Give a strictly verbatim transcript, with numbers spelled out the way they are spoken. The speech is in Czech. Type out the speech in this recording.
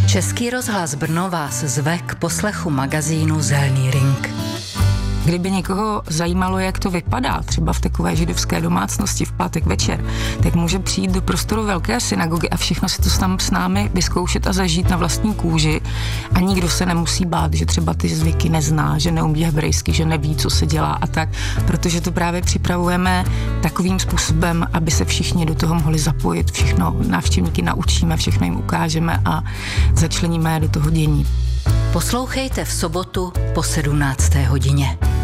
Český rozhlas Brno vás zve k poslechu magazínu Zelný ring. Kdyby někoho zajímalo, jak to vypadá, třeba v takové židovské domácnosti v pátek večer, tak může přijít do prostoru velké synagogy a všechno si to tam s námi vyzkoušet a zažít na vlastní kůži. A nikdo se nemusí bát, že třeba ty zvyky nezná, že neumí hebrejsky, že neví, co se dělá a tak, protože to právě připravujeme takovým způsobem, aby se všichni do toho mohli zapojit. Všechno návštěvníky naučíme, všechno jim ukážeme a začleníme do toho dění. Poslouchejte v sobotu po sedmnácté hodině.